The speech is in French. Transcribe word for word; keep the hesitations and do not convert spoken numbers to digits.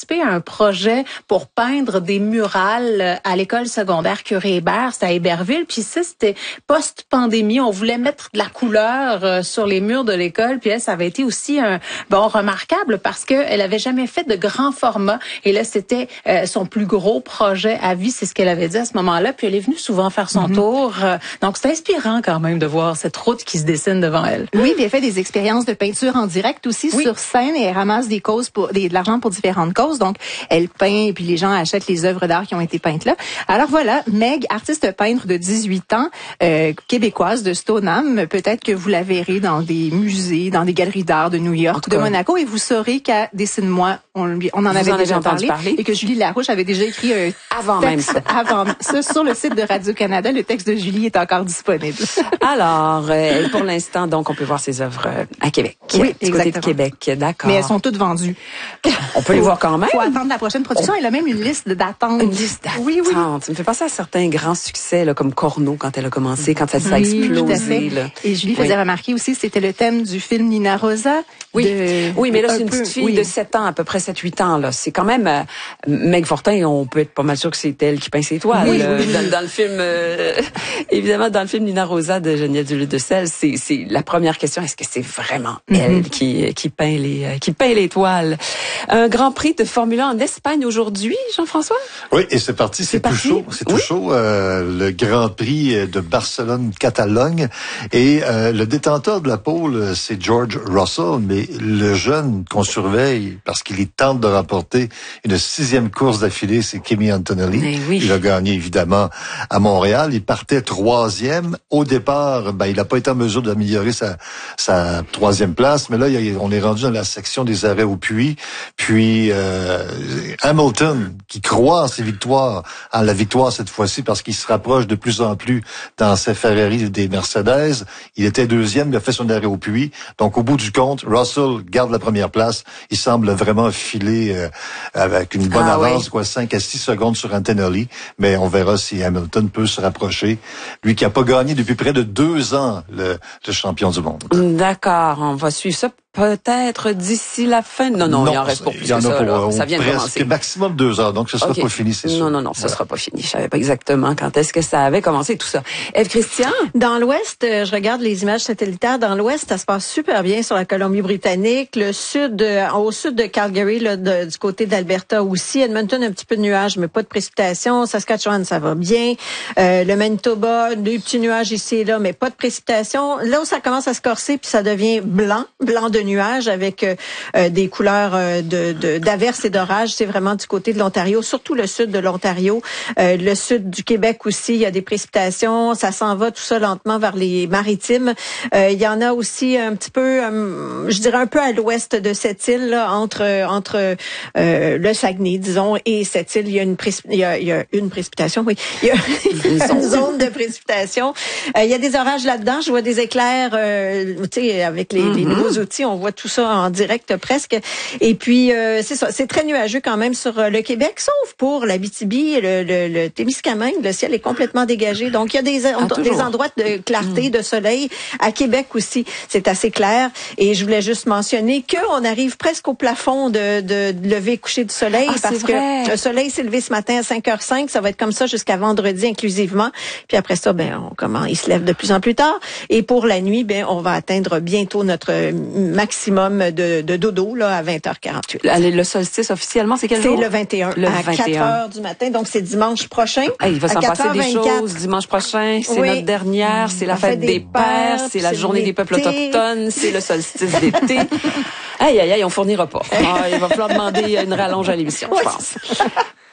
participé à un projet pour peindre des murales à l'école secondaire Curie-Hébert, c'était à Héberville, puis ça, c'était post-pandémie, on voulait mettre de la couleur sur les murs de l'école, puis elle, ça avait été aussi un bon remarquable parce que elle avait jamais fait de grand format, et là, c'était euh, son plus gros projet à vie, c'est ce qu'elle avait dit à ce moment-là, puis elle est venue souvent faire son mm-hmm. tour, donc c'est inspirant quand même de voir cette route qui se dessine devant elle. Oui, puis elle fait des expériences de peinture en direct aussi oui. sur scène, et elle ramasse des causes pour des, de l'argent pour différentes causes. Donc, elle peint et puis les gens achètent les œuvres d'art qui ont été peintes là. Alors voilà, Meg, artiste peintre de dix-huit ans, euh, québécoise de Stoneham. Peut-être que vous la verrez dans des musées, dans des galeries d'art de New York, de Monaco, et vous saurez qu'à Dessine-moi, on, lui, on en vous avait en déjà parlé, parler. Et que Julie Larouche avait déjà écrit un avant texte, même ça. Avant ça sur le site de Radio-Canada. Le texte de Julie est encore disponible. Alors, euh, pour l'instant, donc, on peut voir ses œuvres à Québec. Oui, du côté de Québec, d'accord. Mais elles sont toutes vendues. On peut les voir quand même. Faut attendre la prochaine production. On... Elle a même une liste d'attente. Une liste d'attente. Oui, oui. Ça me fait penser à certains grands succès, là, comme Corneau, quand elle a commencé, quand ça, ça a oui, explosé. Tout à fait. Là. Et Julie faisait oui. remarquer aussi, c'était le thème du film Nina Rosa. Oui, de... oui, mais là, c'est une peu, petite fille oui. de sept ans, à peu près sept huit ans, là. C'est quand même, euh, Meg Fortin, on peut être pas mal sûr que c'est elle qui peint ses toiles. Oui, là, oui. Dans, dans le film, euh, évidemment, dans le film Nina Rosa de Geneviève Duluth-de-Selles, c'est, c'est la première question, est-ce que c'est vraiment mm-hmm. elle qui, qui peint les, euh, qui peint les toiles? Un Grand Prix de Formule un en Espagne aujourd'hui, Jean-François? Oui, et c'est parti, c'est, c'est tout parti. chaud, c'est oui. tout chaud, euh, le Grand Prix de Barcelone-Catalogne, et euh, le détenteur de la pole, c'est George Russell, mais le jeune qu'on surveille, parce qu'il est tente de remporter une sixième course d'affilée, c'est Kimi Antonelli. Oui. Il a gagné, évidemment, à Montréal. Il partait troisième. Au départ, ben, il n'a pas été en mesure d'améliorer sa, sa troisième place, mais là, il a, on est rendu dans la section des arrêts au puits. Puis, euh, Hamilton, qui croit en ses victoires, en la victoire cette fois-ci, parce qu'il se rapproche de plus en plus dans ses Ferrari des Mercedes. Il était deuxième, il a fait son arrêt au puits. Donc, au bout du compte, Russell garde la première place. Il semble vraiment filer euh, avec une bonne ah, avance, oui. quoi, cinq à six secondes sur Antonelli. Mais on verra si Hamilton peut se rapprocher. Lui qui a pas gagné depuis près de deux ans le, le champion du monde. D'accord, on va suivre ça. Peut-être d'ici la fin. Non, non, non, il en reste pour plus que ça. Pour, là. Ça vient de commencer. Maximum deux heures, donc ce sera okay. pas fini, c'est sûr. Non, non, non, ce voilà. sera pas fini. Je savais pas exactement quand est-ce que ça avait commencé tout ça. Ève Christian? Dans l'Ouest, je regarde les images satellitaires. Dans l'Ouest, ça se passe super bien sur la Colombie-Britannique, le sud, au sud de Calgary, là, de, du côté d'Alberta aussi. Edmonton, un petit peu de nuages, mais pas de précipitations. Saskatchewan, ça va bien. Euh, le Manitoba, des petits nuages ici et là, mais pas de précipitations. Là où ça commence à se corser, puis ça devient blanc, blanc de nuages avec euh, des couleurs euh, de, de, d'averses et d'orages. C'est vraiment du côté de l'Ontario, surtout le sud de l'Ontario. Euh, le sud du Québec aussi, il y a des précipitations. Ça s'en va tout ça lentement vers les maritimes. Euh, il y en a aussi un petit peu, euh, je dirais un peu à l'ouest de cette île, là, entre entre euh, le Saguenay, disons, et cette île. Il y a une, précip- il y a, il y a une précipitation, oui. Il y a une zone de précipitation. Euh, il y a des orages là-dedans. Je vois des éclairs, euh, tu sais, avec les, mm-hmm. les nouveaux outils. On voit tout ça en direct presque. Et puis, euh, c'est ça, c'est très nuageux quand même sur le Québec, sauf pour l'Abitibi, le, le, le Témiscamingue. Le ciel est complètement dégagé. Donc, il y a des, ah, des endroits de clarté, mmh. de soleil. À Québec aussi, c'est assez clair. Et je voulais juste mentionner qu'on arrive presque au plafond de, de, de lever et coucher du soleil ah, parce que le soleil s'est levé ce matin à cinq heures cinq. Ça va être comme ça jusqu'à vendredi inclusivement. Puis après ça, ben, on commence, il se lève de plus en plus tard. Et pour la nuit, ben, on va atteindre bientôt notre maximum de, de dodo là, à vingt heures quarante-huit. Allez, le solstice officiellement, c'est quel jour? C'est le vingt et un, le à vingt et un. quatre heures du matin. Donc, c'est dimanche prochain. Hey, il va s'en passer des choses dimanche prochain. C'est oui. notre dernière. C'est la, la fête, fête des, des pères. C'est la journée l'été. des peuples autochtones. C'est le solstice d'été. Aïe, aïe, aïe, on fournira pas. Ah, il va falloir demander une rallonge à l'émission, oui. je pense.